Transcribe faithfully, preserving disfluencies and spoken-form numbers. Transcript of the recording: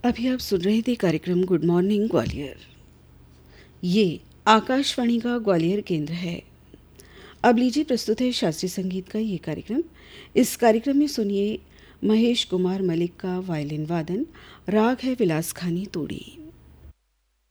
अभी आप सुन रहे थे कार्यक्रम गुड मॉर्निंग ग्वालियर। ये आकाशवाणी का ग्वालियर केंद्र है। अब लीजिए प्रस्तुत है शास्त्रीय संगीत का ये कार्यक्रम। इस कार्यक्रम में सुनिए महेश कुमार मलिक का वायलिन वादन। राग है विलास खानी तोड़ी।